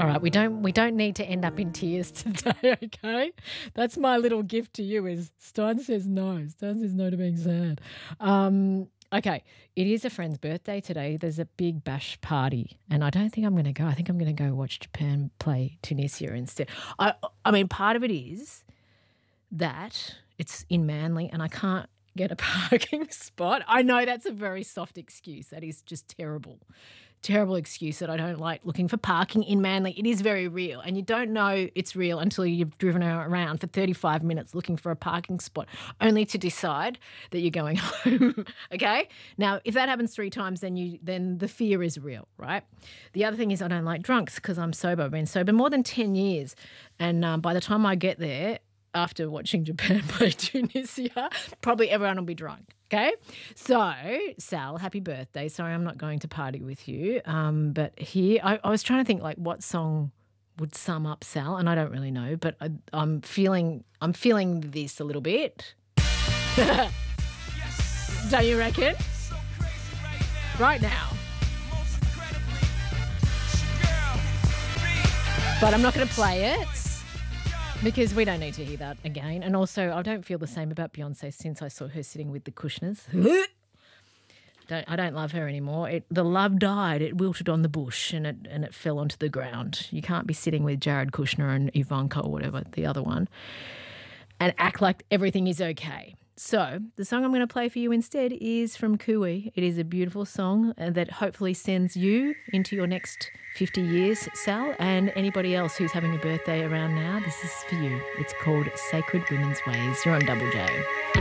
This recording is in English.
All right, we don't need to end up in tears today, okay? That's my little gift to you is Stein says no. Stein says no to being sad. Okay, it is a friend's birthday today. There's a big bash party, and I don't think I'm going to go. I think I'm going to go watch Japan play Tunisia instead. I mean, part of it is that it's in Manly and I can't get a parking spot. I know that's a very soft excuse. That is just terrible. Terrible excuse that I don't like looking for parking in Manly. It is very real, and you don't know it's real until you've driven around for 35 minutes looking for a parking spot, only to decide that you're going home. Okay? Now, if that happens 3 times, then the fear is real, right? The other thing is I don't like drunks because I'm sober. I've been sober more than 10 years, and by the time I get there, after watching Japan play Tunisia, probably everyone will be drunk. Okay? So, Sal, happy birthday. Sorry I'm not going to party with you. But here, I was trying to think like what song would sum up Sal, and I don't really know, but I'm feeling this a little bit. Don't you reckon? Right now. But I'm not going to play it. Because we don't need to hear that again. And also, I don't feel the same about Beyonce since I saw her sitting with the Kushners. I don't love her anymore. The love died. It wilted on the bush and it fell onto the ground. You can't be sitting with Jared Kushner and Ivanka or whatever, the other one, and act like everything is okay. So the song I'm going to play for you instead is from Kui. It is a beautiful song that hopefully sends you into your next 50 years, Sal, and anybody else who's having a birthday around now. This is for you. It's called Sacred Women's Ways. You're on Double J.